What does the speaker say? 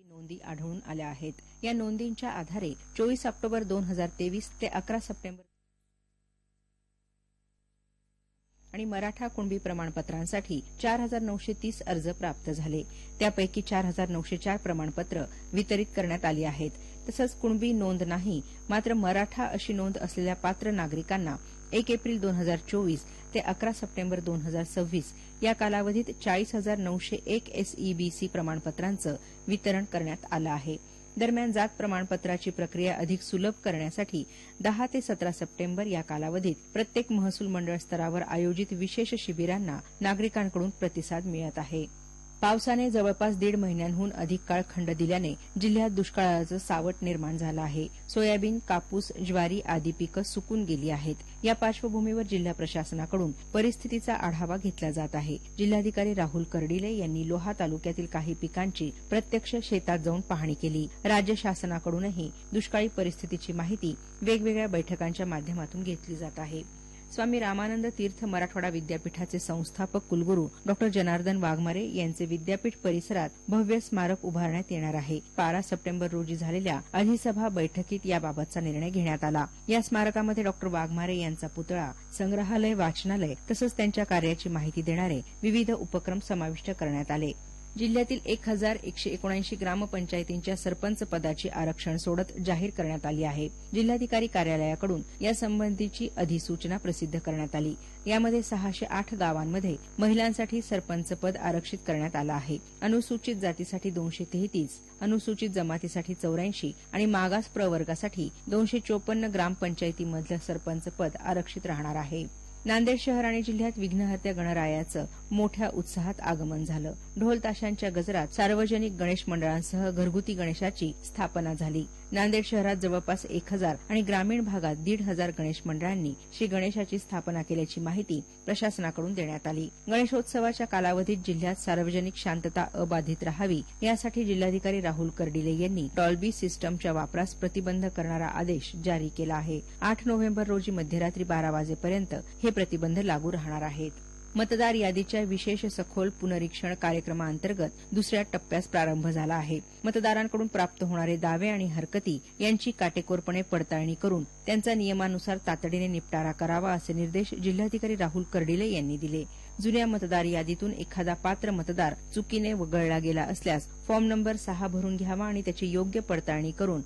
नोंदी आढळून आल्या आहेत। या नोंदींच्या आधारे 24 ऑक्टोबर 2023 ते 11 सप्टेंबर आणि मराठा कुणबी प्रमाणपत्रांसाठी 4,930 अर्ज प्राप्त झाले। त्यापैकी 4,904 प्रमाणपत्र वितरित करण्यात आली आहेत। तसंच कुणबी नोंद नाही मात्र मराठा अशी नोंद असलेल्या पात्र नागरिकांना 1 एप्रिल 2024 ते 11 सप्टेंबर 2026 या कालावधीत 40,901 SEBC प्रमाणपत्रांचं वितरण करण्यात आलं आहे। दरम्यान जात प्रमाणपत्राची प्रक्रिया अधिक सुलभ करण्यासाठी 10 ते 17 सप्टेंबर या कालावधीत प्रत्येक महसूल मंडळ स्तरावर आयोजित विशेष शिबिरांना नागरिकांकडून प्रतिसाद मिळत आहे। पावसाने जवळपास 1.5 महिन्यांहून अधिक काळ खंड दिल्याने जिल्ह्यात दुष्काळाचं सावट निर्माण झालं आहे। सोयाबीन, कापूस, ज्वारी आदी पिकं सुकून गेली आहेत। या पार्श्वभूमीवर जिल्हा प्रशासनाकडून परिस्थितीचा आढावा घेतला जात आहे। जिल्हाधिकारी राहुल कर्डिले यांनी लोहा तालुक्यातील काही पिकांची प्रत्यक्ष शेतात जाऊन पाहणी केली। राज्य शासनाकडूनही दुष्काळी परिस्थितीची माहिती वेगवेगळ्या बैठकांच्या माध्यमातून घेतली जात आहे। स्वामी रामानंद तीर्थ मराठवाडा विद्यापीठाचे संस्थापक कुलगुरू डॉ जनार्दन वाघमारे यांचे विद्यापीठ परिसरात भव्य स्मारक उभारण्यात येणार आहे। 12 सप्टेंबर रोजी झालेल्या अधिसभा बैठकीत याबाबतचा निर्णय घेण्यात आला। या स्मारकामध्ये डॉ वाघमारे यांचा पुतळा, संग्रहालय, वाचनालय तसंच त्यांच्या कार्याची माहिती देणारे विविध उपक्रम समाविष्ट करण्यात आले। जिल्ह्यातील 1,179 ग्रामपंचायतींच्या सरपंच पदाची आरक्षण सोडत जाहीर करण्यात आली आहे। जिल्हाधिकारी कार्यालयाकडून यासंबंधीची अधिसूचना प्रसिद्ध करण्यात आली। यामध्ये 608 गावांमध्ये महिलांसाठी सरपंच पद आरक्षित करण्यात आलं आहे। अनुसूचित जातीसाठी 233, अनुसूचित जमातीसाठी 84 आणि मागास प्रवर्गासाठी 254 ग्रामपंचायतीमधलं सरपंच पद आरक्षित राहणार आहे। नांदेड शहर आणि जिल्ह्यात विघ्नहर्त्या गणरायाचं मोठ्या उत्साहात आगमन झालं। ढोल ताशांच्या गजरात सार्वजनिक गणेश मंडळांसह घरगुती गणेशाची स्थापना झाली। नांदेड शहरात जवळपास 1,000 आणि ग्रामीण भागात 1,500 गणेश मंडळांनी श्री गणेशाची स्थापना केल्याची माहिती प्रशासनाकडून देण्यात आली। गणेशोत्सवाच्या कालावधीत जिल्ह्यात सार्वजनिक शांतता अबाधित राहावी यासाठी जिल्हाधिकारी राहुल कर्डिले यांनी डॉल्बी सिस्टमच्या वापरास प्रतिबंध करणारा आदेश जारी केला आहे। 8 नोव्हेंबर रोजी मध्यरात्री 12 वाजेपर्यंत हे प्रतिबंध लागू राहणार आहेत। मतदार यादीच्या विशेष सखोल पुनरीक्षण कार्यक्रमाअंतर्गत दुसऱ्या टप्प्यास प्रारंभ झाला आहे। मतदारांकडून प्राप्त होणारे दावे आणि हरकती यांची काटेकोरपणे पडताळणी करून त्यांचा नियमानुसार तातडीने निपटारा करावा असे निर्देश जिल्हाधिकारी राहुल कर्डिले यांनी दिले। जुन्या मतदार यादीतून एखादा पात्र मतदार चुकीने वगळला गेला असल्यास फॉर्म नंबर 6 भरून घ्यावा आणि त्याची योग्य पडताळणी करून